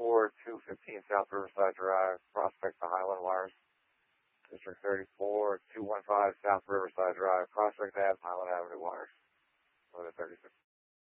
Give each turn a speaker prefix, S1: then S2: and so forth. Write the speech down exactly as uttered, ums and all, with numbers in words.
S1: thirty-four, two fifteen South Riverside Drive, Prospect to Highland Wires. District thirty-four, two fifteen South Riverside Drive, Prospect Ave, Highland Avenue Wires. Eleven thirty-six.